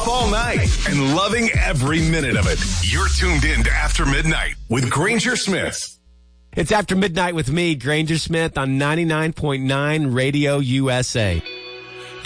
up all night and loving every minute of it. You're tuned in to After Midnight with Granger Smith. It's After Midnight with me, Granger Smith, on 99.9 Radio USA.